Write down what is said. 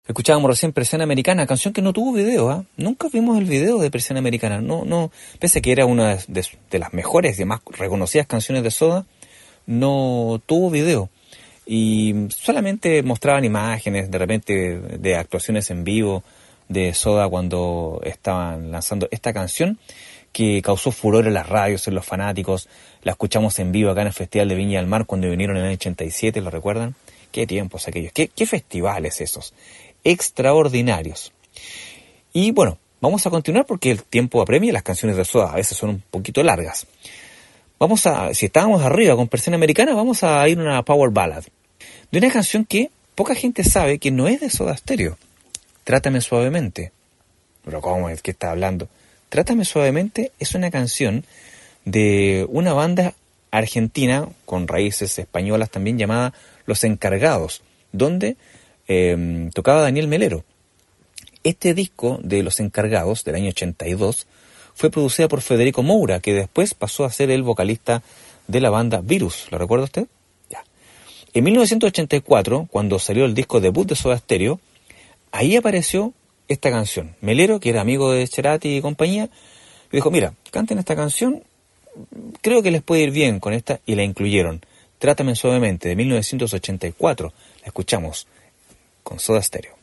Escuchábamos recién Persiana Americana, canción que no tuvo video, ¿ah? Nunca vimos el video de Persiana Americana. No, pese a que era una de las mejores y más reconocidas canciones de Soda, no tuvo video. Y solamente mostraban imágenes, de repente, de actuaciones en vivo de Soda cuando estaban lanzando esta canción, que causó furor en las radios, en los fanáticos. La escuchamos en vivo acá en el Festival de Viña del Mar cuando vinieron en el 87, ¿lo recuerdan? Qué tiempos aquellos, qué festivales esos, extraordinarios. Y bueno, vamos a continuar porque el tiempo apremia y las canciones de Soda a veces son un poquito largas. Si estábamos arriba con Persiana Americana, vamos a ir a una power ballad de una canción que poca gente sabe que no es de Soda Stereo. Trátame suavemente. Pero ¿cómo es que está hablando? Trátame suavemente es una canción de una banda argentina con raíces españolas también llamada Los Encargados, donde tocaba Daniel Melero. Este disco de Los Encargados, del año 82, fue producido por Federico Moura, que después pasó a ser el vocalista de la banda Virus. ¿Lo recuerda usted? Ya. En 1984, cuando salió el disco debut de Soda Stereo, ahí apareció esta canción. Melero, que era amigo de Cerati y compañía, dijo, mira, canten esta canción, creo que les puede ir bien con esta, y la incluyeron. Trátame suavemente, de 1984. La escuchamos con Soda Stereo.